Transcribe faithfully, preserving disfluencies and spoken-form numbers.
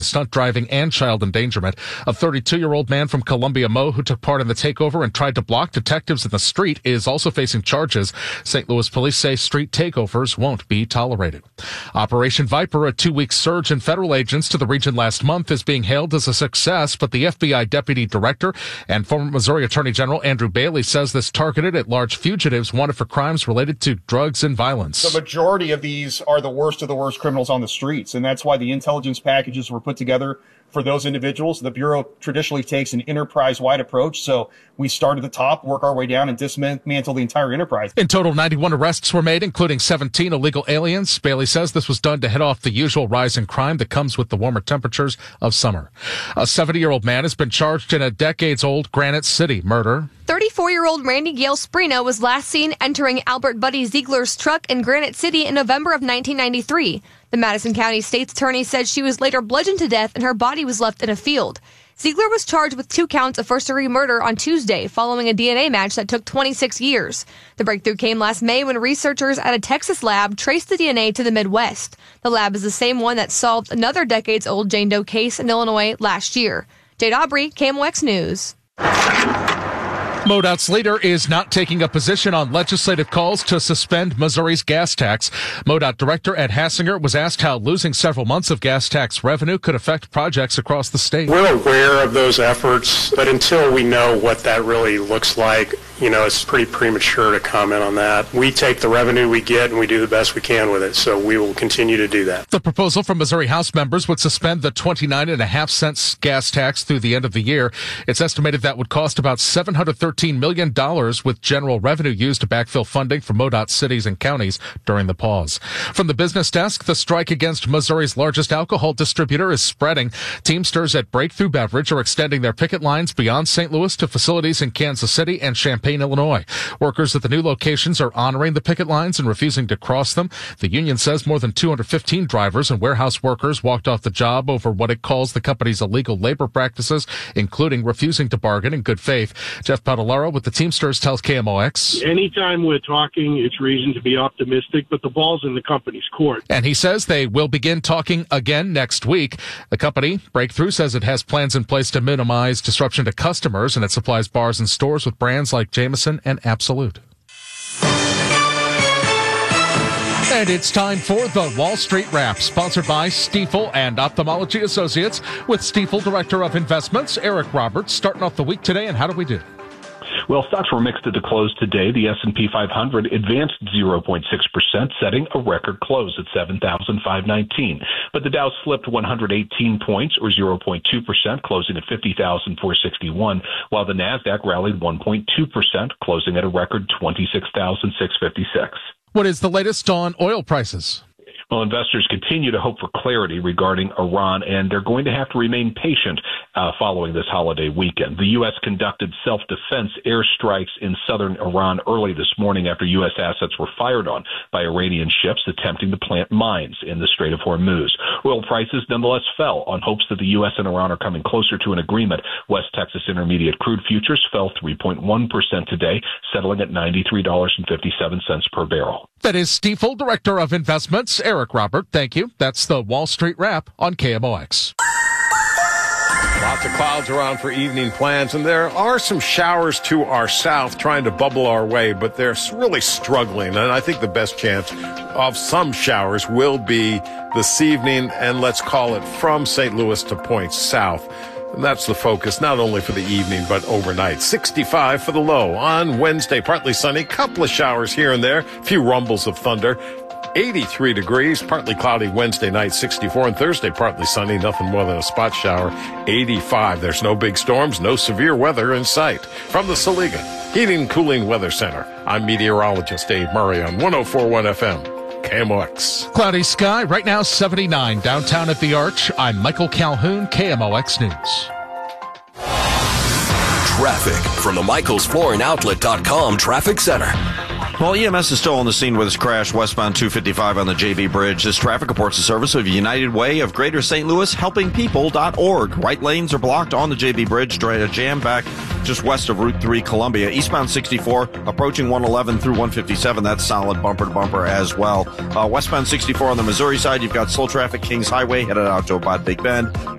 stunt driving and child endangerment. A thirty-two-year-old man from Columbia Mo who took part in the takeover and tried to block detectives in the street is also facing charges. Saint Louis police say street takeovers won't be tolerated. Operation Viper, a two-week surge in federal agents to the region last month, is being hailed as a success, but the F B I deputy director and former Missouri Attorney General Andrew Bailey says this targeted at large fugitives wanted for crimes related to drugs and violence. The majority of these are the worst of the worst criminals on the streets, and that's why the intelligence packages were put together for those individuals. The Bureau traditionally takes an enterprise-wide approach, so we start at the top, work our way down, and dismantle the entire enterprise. In total, ninety-one arrests were made, including seventeen illegal aliens. Bailey says this was done to head off the usual rise in crime that comes with the warmer temperatures of summer. A seventy-year-old man has been charged in a decades-old Granite City murder. thirty-four-year-old Randy Gale Sprino was last seen entering Albert Buddy Ziegler's truck in Granite City in November of nineteen ninety-three. The Madison County State's Attorney said she was later bludgeoned to death and her body was left in a field. Ziegler was charged with two counts of first-degree murder on Tuesday following a D N A match that took twenty-six years. The breakthrough came last May when researchers at a Texas lab traced the D N A to the Midwest. The lab is the same one that solved another decades-old Jane Doe case in Illinois last year. Jade Aubrey, K M O X News. MoDOT's leader is not taking a position on legislative calls to suspend Missouri's gas tax. MoDOT Director Ed Hassinger was asked how losing several months of gas tax revenue could affect projects across the state. We're aware of those efforts, but until we know what that really looks like, you know, it's pretty premature to comment on that. We take the revenue we get and we do the best we can with it, so we will continue to do that. The proposal from Missouri House members would suspend the twenty-nine and a half cents gas tax through the end of the year. It's estimated that would cost about seven hundred thirteen million dollars, with general revenue used to backfill funding for MoDOT cities and counties during the pause. From the business desk, the strike against Missouri's largest alcohol distributor is spreading. Teamsters at Breakthrough Beverage are extending their picket lines beyond Saint Louis to facilities in Kansas City and Champaign, Illinois. Workers at the new locations are honoring the picket lines and refusing to cross them. The union says more than two hundred fifteen drivers and warehouse workers walked off the job over what it calls the company's illegal labor practices, including refusing to bargain in good faith. Jeff Padalaro with the Teamsters tells K M O X. Anytime we're talking, it's reason to be optimistic, but the ball's in the company's court. And he says they will begin talking again next week. The company, Breakthrough, says it has plans in place to minimize disruption to customers, and it supplies bars and stores with brands like Jameson and Absolute. And it's time for the Wall Street Wrap, sponsored by Stifel and Ophthalmology Associates, with Stifel Director of Investments, Eric Roberts. Starting off the week today, and how do we do? Well, stocks were mixed at the close today. The S and P five hundred advanced zero point six percent, setting a record close at seven thousand five hundred nineteen. But the Dow slipped one hundred eighteen points, or zero point two percent, closing at fifty thousand four hundred sixty-one, while the Nasdaq rallied one point two percent, closing at a record twenty-six thousand six hundred fifty-six. What is the latest on oil prices? Well, investors continue to hope for clarity regarding Iran, and they're going to have to remain patient uh, following this holiday weekend. The U S conducted self-defense airstrikes in southern Iran early this morning after U S assets were fired on by Iranian ships attempting to plant mines in the Strait of Hormuz. Oil prices nonetheless fell on hopes that the U S and Iran are coming closer to an agreement. West Texas Intermediate crude futures fell three point one percent today, settling at ninety-three dollars and fifty-seven cents per barrel. That is Stifel, Director of Investments, Eric Robert. Thank you. That's the Wall Street Wrap on K M O X. Lots of clouds around for evening plans, and there are some showers to our south trying to bubble our way, but they're really struggling. And I think the best chance of some showers will be this evening, and let's call it from Saint Louis to points south. And that's the focus, not only for the evening, but overnight. sixty-five for the low. On Wednesday, partly sunny, couple of showers here and there, a few rumbles of thunder. eighty-three degrees, partly cloudy Wednesday night, sixty-four. And Thursday, partly sunny, nothing more than a spot shower, eighty-five. There's no big storms, no severe weather in sight. From the Saliga Heating and Cooling Weather Center, I'm meteorologist Dave Murray on one oh four point one F M. K M O X. Cloudy sky, right now seventy-nine. Downtown at the Arch, I'm Michael Calhoun, K M O X News. Traffic from the Michaels Flooring Outlet dot com Traffic Center. Well, E M S is still on the scene with this crash westbound two fifty-five on the J B Bridge. This traffic reports the service of United Way of Greater Saint Louis, helping people dot org. Right lanes are blocked on the J B Bridge, a jam back just west of Route three Columbia. Eastbound sixty-four, approaching one eleven through one fifty-seven. That's solid bumper to bumper as well. Uh, westbound sixty-four on the Missouri side, you've got slow traffic, Kings Highway, headed out to about Big Bend.